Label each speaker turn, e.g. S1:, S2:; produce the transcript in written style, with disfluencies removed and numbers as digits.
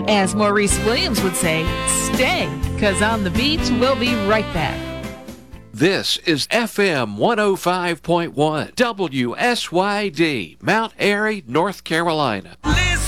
S1: As Maurice Williams would say, stay, because on the beat, we'll be right back.
S2: This is FM 105.1 WSYD, Mount Airy, North Carolina.